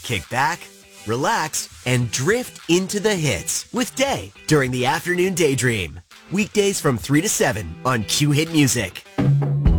Kick back, relax, and drift into the hits with Day during the afternoon daydream. Weekdays from 3 to 7 on Q Hit Music.